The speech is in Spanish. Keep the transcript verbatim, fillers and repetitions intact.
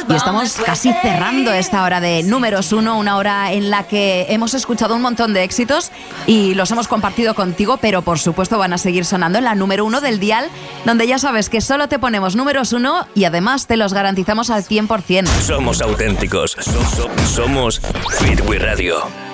Y estamos casi cerrando esta hora de números uno, una hora en la que hemos escuchado un montón de éxitos y los hemos compartido contigo, pero por supuesto van a seguir sonando en la número uno del dial, donde ya sabes que solo te ponemos números uno y además te los garantizamos al cien por ciento. Somos auténticos. Somos Hit We Radio.